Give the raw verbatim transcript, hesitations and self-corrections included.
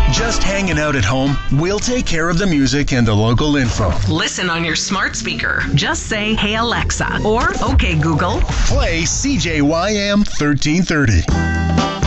Just hanging out at home? We'll take care of the music and the local info. Listen on your smart speaker. Just say, "Hey Alexa," or "Okay Google." Play C J Y M thirteen thirty.